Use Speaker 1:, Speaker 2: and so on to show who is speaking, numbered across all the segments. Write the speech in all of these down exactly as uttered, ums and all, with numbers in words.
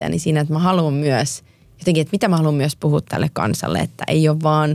Speaker 1: niin siinä, että mä haluan myös, jotenkin, että mitä mä haluan myös puhua tälle kansalle, että ei ole vaan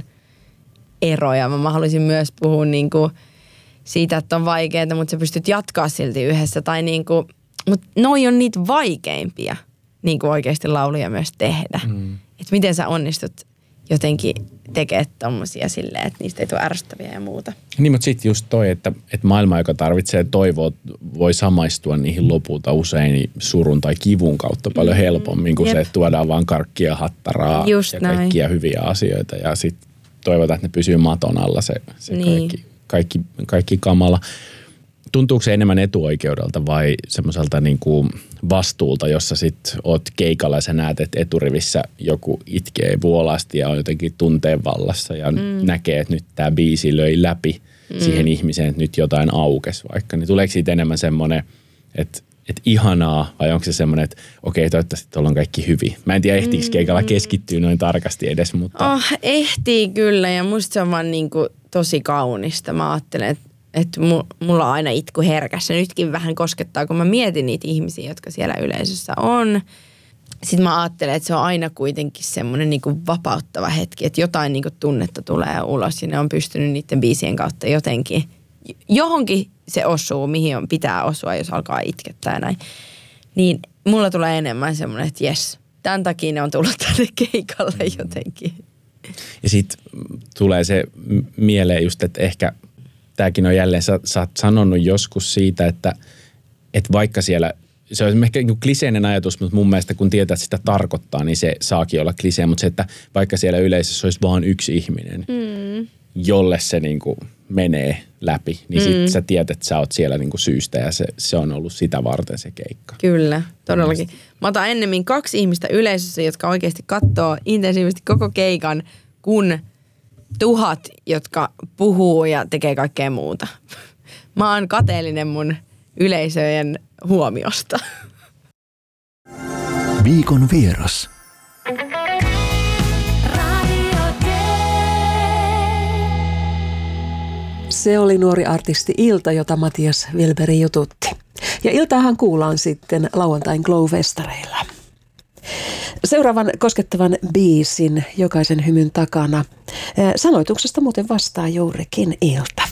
Speaker 1: eroja. Mä haluaisin myös puhua niin kuin siitä, että on vaikeaa, mutta sä pystyt jatkaa silti yhdessä. Tai niin kuin, mutta noi on niitä vaikeimpia niin kuin oikeasti lauluja myös tehdä. Mm. Että miten sä onnistut jotenkin tekemään tommosia silleen, että niistä ei tule ärsyttäviä ja muuta.
Speaker 2: Niin, mutta sitten just toi, että, että maailma, joka tarvitsee toivoa, voi samaistua niihin lopulta usein surun tai kivun kautta paljon helpommin kuin Jep. se, että tuodaan vaan karkkia, hattaraa just ja näin. Kaikkia hyviä asioita. Ja sitten toivotaan, että ne pysyy maton alla se, se niin. kaikki, kaikki, kaikki kamala. Tuntuuko se enemmän etuoikeudelta vai semmoiselta niin kuin vastuulta, jossa sit oot keikalla ja sä näet, että eturivissä joku itkee vuolaasti ja on jotenkin tunteen vallassa ja mm. näkee, että nyt tää biisi löi läpi mm. siihen ihmiseen, että nyt jotain aukesi vaikka. Niin tuleeko siitä enemmän semmoinen, että, että ihanaa vai onko se semmoinen, että okei, toivottavasti tuolla on kaikki hyvin. Mä en tiedä, ehtiikö keikalla keskittyä noin tarkasti edes, mutta...
Speaker 1: Oh, ehtii kyllä ja musta se on vaan niin kuin tosi kaunista. Mä ajattelen, että Että mulla on aina itku herkässä. Nytkin vähän koskettaa, kun mä mietin niitä ihmisiä, jotka siellä yleisössä on. Sitten mä ajattelen, että se on aina kuitenkin semmoinen niinku vapauttava hetki, että jotain niinku tunnetta tulee ulos ja ne on pystynyt niiden biisien kautta jotenkin. Johonkin se osuu, mihin on, pitää osua, jos alkaa itkettää ja näin. Niin mulla tulee enemmän semmoinen, että jes, tämän takia ne on tullut tänne keikalle jotenkin.
Speaker 2: Ja sitten tulee se mieleen just, että ehkä... Tämäkin on jälleen, sä, sä oot sanonut joskus siitä, että, että vaikka siellä, se on ehkä niin kliseinen ajatus, mutta mun mielestä kun tietää, että sitä tarkoittaa, niin se saakin olla klisee, mutta se, että vaikka siellä yleisössä olisi vaan yksi ihminen, mm. jolle se niin kuin menee läpi, niin mm. sit sä tiedät, että sä oot siellä niin kuin syystä ja se, se on ollut sitä varten se keikka.
Speaker 1: Kyllä, todellakin. Mä otan ennemmin kaksi ihmistä yleisössä, jotka oikeasti katsoo intensiivisesti koko keikan, kun tuhat, jotka puhuu ja tekee kaikkea muuta. Mä oon kateellinen mun yleisöjen huomiosta.
Speaker 3: Viikon vieras.
Speaker 4: Se oli nuori artisti Ilta, jota Matias Wilberi jututti. Ja Iltaahan kuullaan sitten lauantain Glow-festareilla. Seuraavan koskettavan biisin Jokaisen hymyn takana. Sanoituksesta muuten vastaa juurikin Ilta.